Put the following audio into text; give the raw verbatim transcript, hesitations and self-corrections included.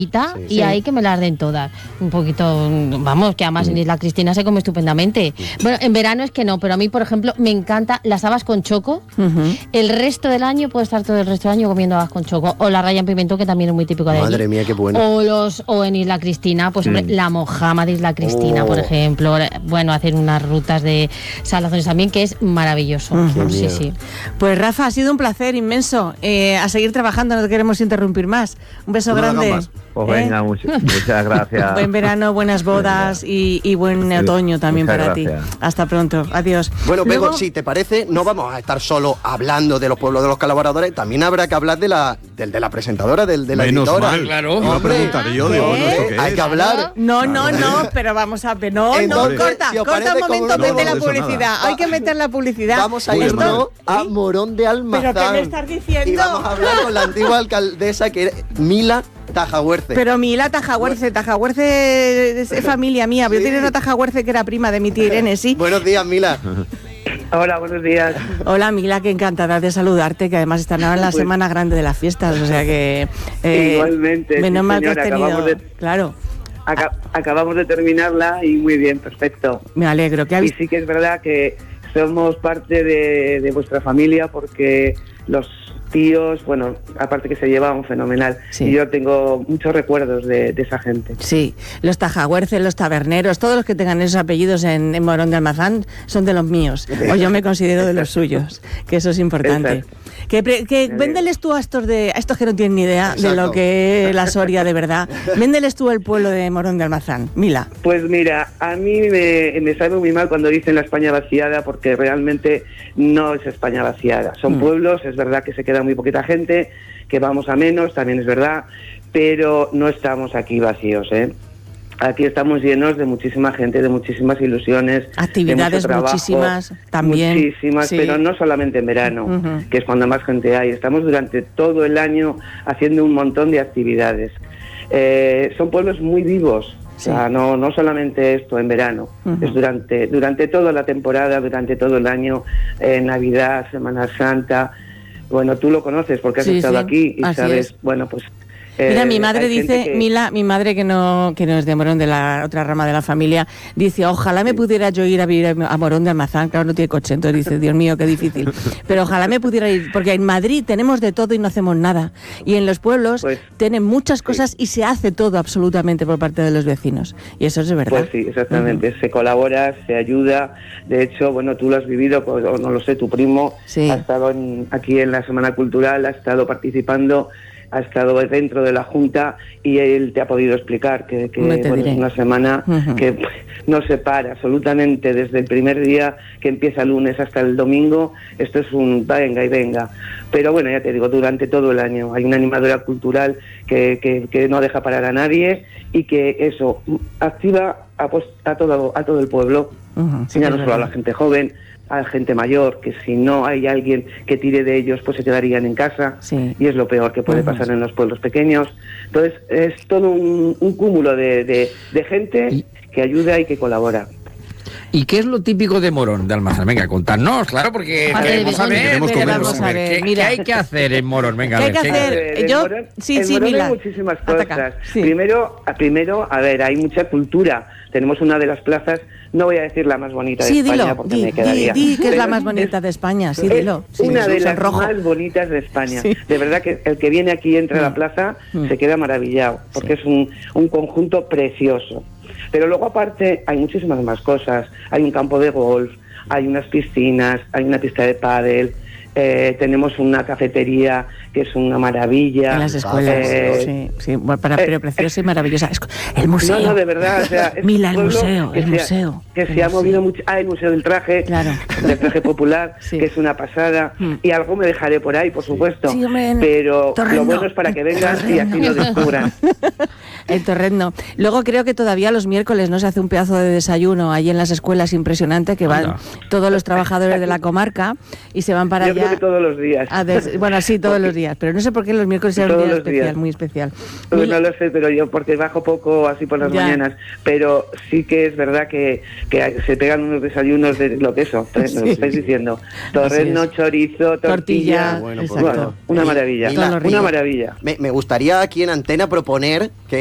Sí, y sí. Ahí que me las den todas. Un poquito, vamos, que además en Isla Cristina se come estupendamente. Bueno, en verano es que no, pero a mí, por ejemplo, me encanta las habas con choco. Uh-huh. El resto del año puedo estar todo el resto del año comiendo habas con choco. O la raya en pimentón, que también es muy típico de allí. Madre mía, qué bueno. O, los, o en Isla Cristina, pues hombre, mm. la mojama de Isla Cristina, oh. por ejemplo. Bueno, hacer unas rutas de salazones también, que es maravilloso. Uh-huh. Sí, sí. Pues Rafa, ha sido un placer inmenso. Eh, a seguir trabajando, no te queremos interrumpir más. Un beso no grande. Pues venga, ¿eh? much- muchas gracias. Buen verano, buenas bodas y, y buen sí, otoño también para gracias. ti. Hasta pronto, adiós. Bueno, Pego, Luego... si te parece, no vamos a estar solo hablando de los pueblos de los colaboradores, también habrá que hablar de la, de, de la presentadora, de, de la Menos editora. Mal, claro. Hombre, yo, digo, bueno, ¿esto qué es? Hay que hablar. No, no, no, pero vamos a ver, no, Entonces, no, corta, si corta un momento, no, mete no, la publicidad. Hay que meter la publicidad. Vamos a irnos a Morón de Almazán. ¿Pero qué me estás diciendo? Y vamos a hablar con la antigua alcaldesa, que era Mila Tajahuerce. Pero Mila Tajahuerce, Tajahuerce es, es familia mía. Sí. Yo tenía una Tajahuerce que era prima de mi tía Irene, sí. Buenos días, Mila. Hola, buenos días. Hola, Mila, que encantada de saludarte, que además están ahora en la pues, semana grande de las fiestas, o sea que... Eh, igualmente. Menos sí, mal que has tenido... de, claro. Aca- acabamos de terminarla y muy bien, perfecto. Me alegro. Que habéis... Y sí que es verdad que somos parte de, de vuestra familia porque los tíos, bueno, aparte que se llevaban fenomenal. Sí. Y yo tengo muchos recuerdos de, de esa gente. Sí, los tajahuerces, los taberneros, todos los que tengan esos apellidos en, en Morón de Almazán son de los míos, o yo me considero de los suyos, que eso es importante. Exacto. Que, pre, que véndeles tú a estos de a estos que no tienen ni idea Exacto. de lo que es la Soria de verdad. Véndeles tú el pueblo de Morón de Almazán, Mila. Pues mira, a mí me, me sabe muy mal cuando dicen la España vaciada, porque realmente no es España vaciada. Son mm. pueblos, es verdad que se queda muy poquita gente, que vamos a menos, también es verdad, pero no estamos aquí vacíos, ¿eh? Aquí estamos llenos de muchísima gente, de muchísimas ilusiones. Actividades trabajo, muchísimas también. Muchísimas, sí. Pero no solamente en verano, uh-huh. que es cuando más gente hay. Estamos durante todo el año haciendo un montón de actividades. Eh, son pueblos muy vivos. Sí. O sea, no, no solamente esto en verano, uh-huh. es durante, durante toda la temporada, durante todo el año, eh, Navidad, Semana Santa. Bueno, tú lo conoces porque has sí, estado sí. aquí y Así sabes, es. bueno, pues... Mira, eh, mi madre dice, que... Mila, mi madre que no que no es de Morón, de la otra rama de la familia, dice, ojalá me pudiera yo ir a vivir a Morón de Almazán, claro, no tiene coche, entonces dice, Dios mío, qué difícil, pero ojalá me pudiera ir, porque en Madrid tenemos de todo y no hacemos nada, y en los pueblos pues, tienen muchas cosas sí. y se hace todo absolutamente por parte de los vecinos, y eso es verdad. Pues sí, exactamente, uh-huh. se colabora, se ayuda, de hecho, bueno, tú lo has vivido, pues, o no lo sé, tu primo sí. ha estado en, aquí en la Semana Cultural, ha estado participando, ha estado dentro de la Junta y él te ha podido explicar que, que bueno, es una semana uh-huh. que no se para absolutamente desde el primer día que empieza el lunes hasta el domingo. Esto es un venga y venga. Pero bueno, ya te digo, durante todo el año hay una animadora cultural que, que, que no deja parar a nadie y que eso activa a, pues, a, todo, a todo el pueblo, uh-huh. sí, ya no solo a la gente joven, a gente mayor, que si no hay alguien que tire de ellos, pues se quedarían en casa, sí. y es lo peor que puede pasar en los pueblos pequeños. Entonces, es todo un, un cúmulo de, de, de gente que ayuda y que colabora. ¿Y qué es lo típico de Morón de Almazán? Venga, contadnos, claro, porque a queremos saber, queremos queremos a ver, ¿qué, ¿qué hay que hacer en Morón? Venga, ¿Qué a hay ver, que hacer? En Yo, Morón, sí, en sí, Morón Mila. hay muchísimas cosas. Sí. Primero, primero, a ver, hay mucha cultura. Tenemos una de las plazas, no voy a decir la más bonita sí, de España, dilo, porque di, me quedaría. Di, di que es la más bonita es, de España, sí, dilo. Es sí, una de las rojo. más bonitas de España. Sí. De verdad que el que viene aquí y entra mm. a la plaza mm. se queda maravillado, porque sí. es un, un conjunto precioso. Pero luego aparte hay muchísimas más cosas. Hay un campo de golf, hay unas piscinas, hay una pista de pádel, eh, tenemos una cafetería que es una maravilla. En las escuelas, eh, sí, sí, para, pero preciosa y maravillosa. El museo. No, no, de verdad. O sea, Mila, el museo, el se museo. Ha, que el se museo. ha movido mucho. Ah, el Museo del Traje, claro. del Traje Popular, sí. que es una pasada. Mm. Y algo me dejaré por ahí, por supuesto. Sí, pero Torrendo. Lo bueno es para que vengan Torrendo. Y así lo descubran. En Torrent no. Luego creo que todavía los miércoles no se hace un pedazo de desayuno ahí en las escuelas impresionante que van todos los trabajadores de la comarca y se van para Yo allá. Yo creo que todos los días. Des... Bueno, sí, todos porque... los días, pero no sé por qué los miércoles es un día especial, días. muy especial. Pues no lo sé, pero yo porque bajo poco así por las ya. mañanas, pero sí que es verdad que, que se pegan unos desayunos de lo que eso, sí. lo estáis diciendo. Torreno, chorizo, tortilla. tortilla bueno, bueno, una maravilla, Mila, una maravilla. Me, me gustaría aquí en Antena proponer que